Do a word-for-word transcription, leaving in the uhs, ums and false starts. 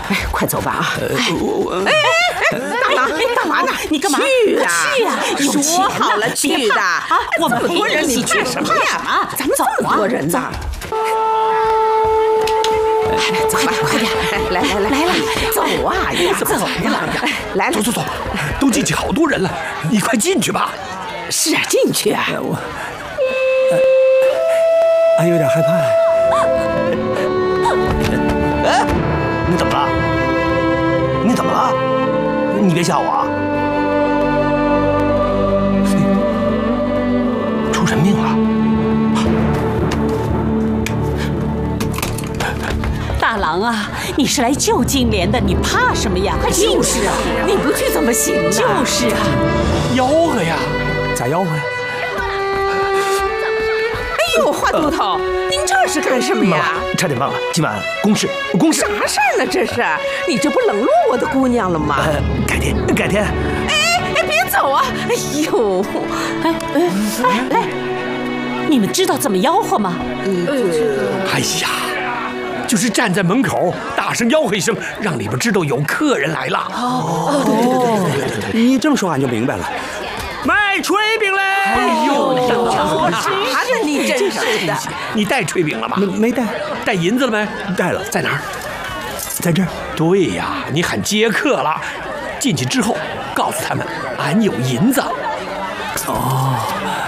哎，快走吧啊！ 我哎哎，大郎，干嘛呢？你干嘛？ 去啊！ 去呀！ 说好了去的啊！ 我们这么多人，你去什么呀？咱们这么多人呢。 走吧，快点！ 来来来，来了，走啊！呀， 走了，来了， 走走走，都进去好多人了，你快进去吧。 是啊，进去啊！ 我，还有点害怕。 哎，你怎么了？你怎么了？你别吓我啊！出人命了！ 大郎啊，你是来救金莲的，你怕什么呀？快进去！ 就是啊，你不去怎么行呢？ 就是啊， 吆喝呀， 咋吆喝呀？ 哎呦，花头头，您这是干什么呀？ 差点忘了，今晚公事，公事。 啥事儿呢？这是你这不冷落我的姑娘了吗？ 呃，改天，改天。 哎哎，别走啊！哎呦， 哎哎哎，来，你们知道怎么吆喝吗？ 哎呀，就是站在门口大声吆喝一声，让里边知道有客人来了。 哦，对对对对对对对，你这么说俺就明白了。卖炊饼嘞！ 哎呦， 啥着你真是的！ 你带炊饼了吗？ 没没带， 带银子了没？ 带了， 在哪儿？ 在这儿。 对呀，你喊接客了。进去之后，告诉他们俺有银子。 哦，